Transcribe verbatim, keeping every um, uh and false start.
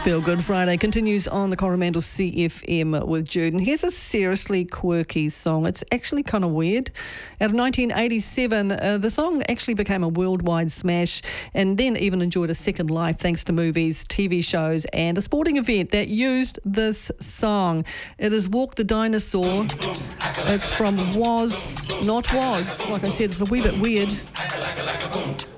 Feel Good Friday continues on the Coromandel C F M with Jude. And here's a seriously quirky song. It's actually kind of weird. Out of nineteen eighty-seven, uh, the song actually became a worldwide smash and then even enjoyed a second life thanks to movies, T V shows and a sporting event that used this song. It is Walk the Dinosaur. It's from Was Not Was. Like I said, it's a wee bit weird.